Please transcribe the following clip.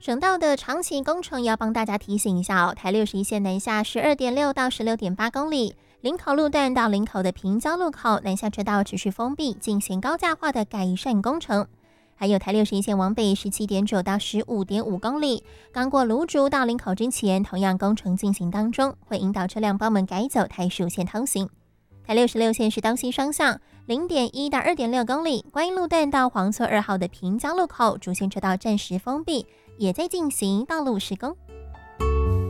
省道的长期工程要帮大家提醒一下哦，台61线南下12.6到16.8公里，林口路段到林口的平交路口南下车道持续封闭，进行高架化的改善工程。还有台61线往北17.9到15.5公里，刚过芦竹到林口之前，同样工程进行当中，会引导车辆帮忙改走台10线通行。台66线是东西双向0.1到2.6公里，观音路段到黄厝2号的平交路口主线车道暂时封闭，也在进行道路施工。